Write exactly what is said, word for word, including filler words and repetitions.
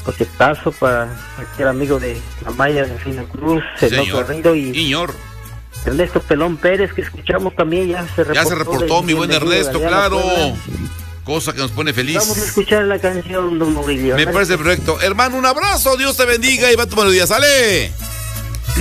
paquetazo para cualquier amigo de Amaya de Fina Cruz, Enoco Garrido y señor Ernesto Pelón Pérez, que escuchamos también, ya se reportó. Ya se reportó, mi buen Ernesto, claro. Cosa que nos pone feliz. Vamos a escuchar la canción, don Murillo. Me parece perfecto. Hermano, un abrazo, Dios te bendiga y va tu melodía, sale.